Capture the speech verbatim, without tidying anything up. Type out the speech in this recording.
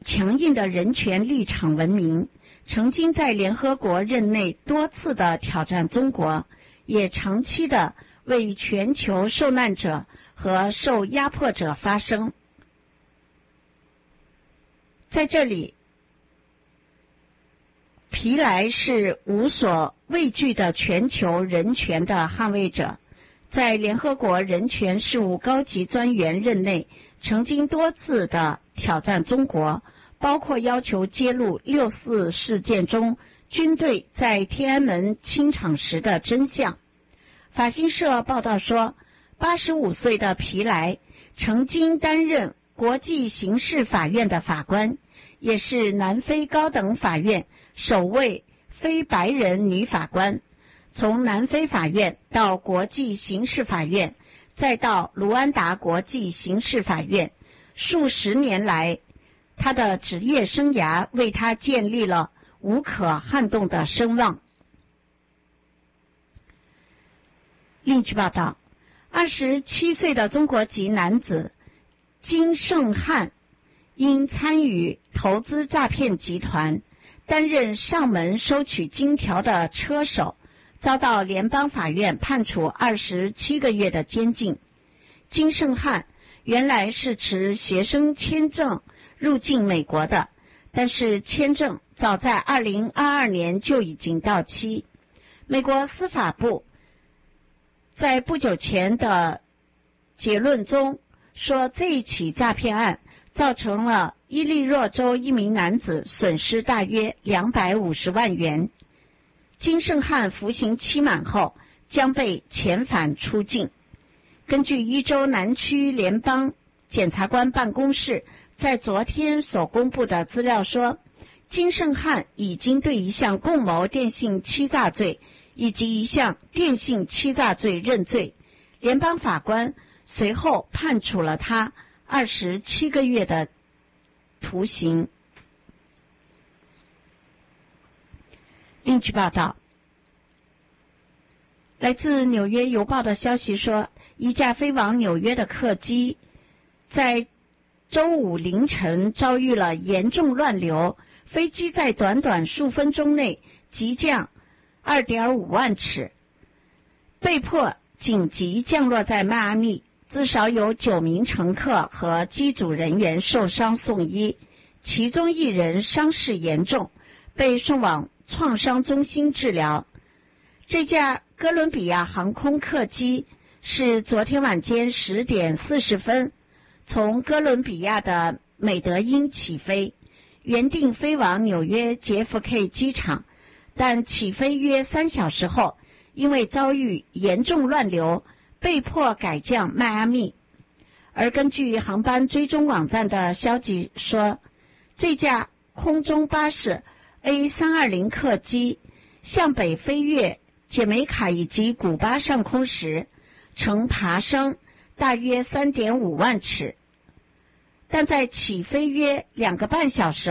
强硬的人权立场闻名，曾经在联合国任内多次的挑战中国，也长期的为全球受难者和受压迫者发声。在这里，皮莱是无所畏惧的全球人权的捍卫者，在联合国人权事务高级专员任内，曾经多次的挑战中国，包括要求揭露六四事件中军队在天安门清场时的真相。法新社报道说，八十五岁的皮莱曾经担任国际刑事法院的法官，也是南非高等法院首位非白人女法官。从南非法院到国际刑事法院，再到卢安达国际刑事法院，数十年来，他的职业生涯为他建立了无可撼动的声望。另据报道，二十七岁的中国籍男子金圣汉因参与投资诈骗集团，担任上门收取金条的车手，遭到联邦法院判处二十七个月的监禁。金圣汉原来是持学生签证入境美国的，但是签证早在二零二二年就已经到期。美国司法部在不久前的结论中说，这一起诈骗案造成了伊利诺州一名男子损失大约两百五十万元。金圣汉服刑期满后将被遣返出境。根据伊州南区联邦检察官办公室在昨天所公布的资料说，金圣汉已经对一项共谋电信欺诈罪以及一项电信欺诈罪认罪，联邦法官随后判处了他二十七个月的徒刑。另据报道，来自纽约邮报的消息说，一架飞往纽约的客机在周五凌晨遭遇了严重乱流，飞机在短短数分钟内急降 二点五万尺，被迫紧急降落在迈阿密，至少有九名乘客和机组人员受伤送医，其中一人伤势严重，被送往创伤中心治疗。这架哥伦比亚航空客机是昨天晚间十点四十分从哥伦比亚的美德因起飞，原定飞往纽约 J F K 机场，但起飞约三小时后，因为遭遇严重乱流，被迫改降迈阿密。而根据航班追踪网站的消息说，这架空中巴士 A 三二零 客机向北飞越杰美卡以及古巴上空时，曾爬升大约 三点五万尺，但在起飞约两个半小时